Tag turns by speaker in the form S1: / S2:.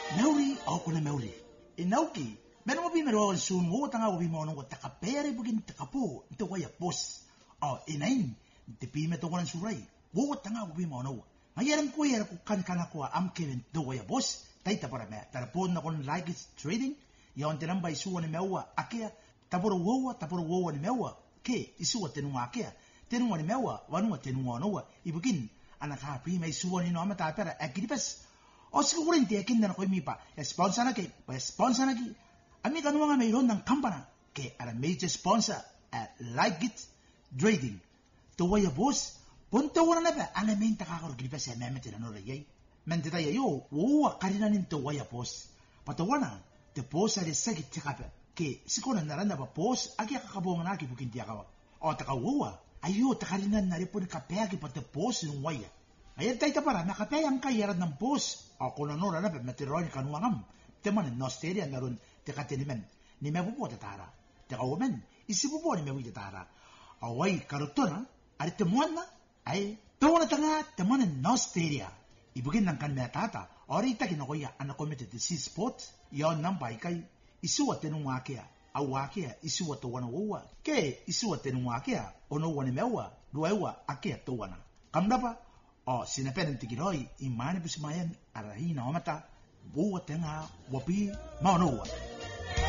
S1: Meuri au kona meuri. E nauki, mena mo bimero o sun mo tanga o bimo no ta kapere bugin ta kapo, nte waya boss. Oh, e nain, te pime to kona surai. Wo tanga o bimo no. Ngayaran ko yera ko kan kana ko am kevin to waya boss. Taita para me, tara pon na kon like is trading. Ya on tenam bai suwa ni mewa akea, taporo wowa ni mewa. Ke isuwa tenunga akea. Tenunga ni mewa, wanua tenunga noa. Ibugin, anaka prima isuwa ni no amata apera agiripes. O siguramente akin na ko mipa sponsor na ke sponsor na ki ami kanuanga mayroon ng kampana ke ara major sponsor at Like It Trading to waya boss punta wala na ba ang main takakor gripa sa memete na no rayay mente tayo yo wo karina nin to waya boss patawana te boss ari sagit tikapa ke sikona naranda ba boss agi kakabong na ki bukin tiya kawa o takawa ayo takarinan na ripon kapaya ki pata boss ng waya. Ayan tayo para nakapayang kayaran ng boss. Ako na nora na meteorol kanuangam. Teman in Australia meron tekatinimen. Ni mebupo tatara. Tekawamen isibupo ni mebu tatara. Away karutona ari temuan na ay tawa na tanga teman in Australia. Ibugin ng kan metata. Orita kinakoya anak committed disease spot. Yon nang baikay isuwa tenungakea. Awakea isuwa tawana wawa. Ke isuwa tenungakea ono wani mewa. Duewa akea tawana. Kamdapa o sinapen tigiroi imani bismayan arahina omata buwa tenga wapi maonowa.